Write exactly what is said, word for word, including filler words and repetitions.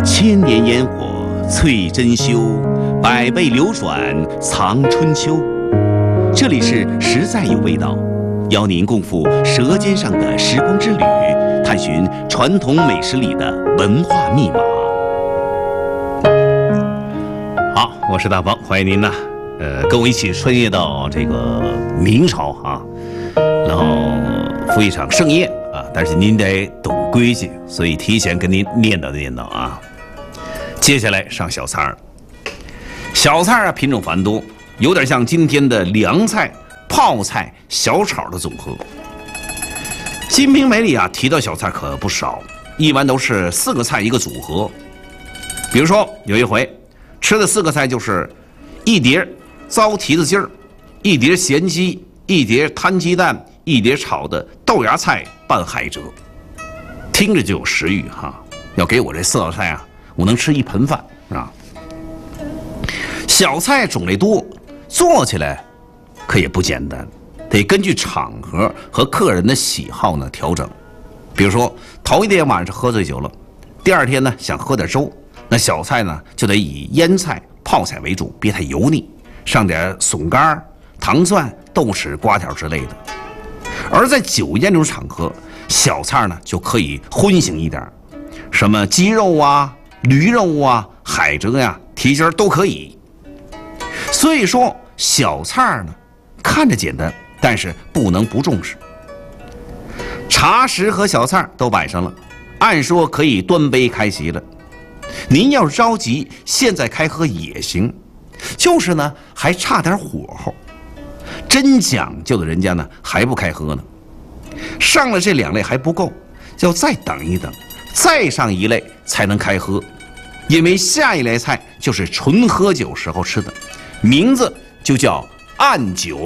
千年烟火翠珍馐，百倍流转藏春秋。这里是实在有味道，邀您共赴舌尖上的时光之旅，探寻传统美食里的文化密码。好，我是大方，欢迎您呢，呃，跟我一起穿越到这个明朝啊，然后赴一场盛宴啊，但是您得懂规矩，所以提前跟您念叨念叨啊。接下来上小菜儿，小菜啊品种繁多，有点像今天的凉菜、泡菜、小炒的总和。《金瓶梅》里啊提到小菜可不少，一般都是四个菜一个组合。比如说有一回吃的四个菜就是一碟糟蹄子筋儿，一碟咸鸡，一碟摊鸡蛋，一碟炒的豆芽菜拌海蜇，听着就有食欲哈。要给我这四道菜啊，我能吃一盆饭啊。小菜种类多，做起来可也不简单，得根据场合和客人的喜好呢调整。比如说头一天晚上喝醉酒了，第二天呢想喝点粥，那小菜呢就得以腌菜、泡菜为主，别太油腻，上点笋干、糖蒜、豆豉、瓜条之类的。而在酒宴这种场合，小菜呢就可以荤腥一点，什么鸡肉啊、驴肉啊、海蜇呀、蹄筋都可以。所以说小菜呢看着简单，但是不能不重视。茶食和小菜都摆上了，按说可以端杯开席了。您要是着急，现在开喝也行，就是呢还差点火候。真讲究的人家呢还不开喝呢。上了这两类还不够，要再等一等，再上一类才能开喝。因为下一类菜就是纯喝酒时候吃的，名字就叫暗酒。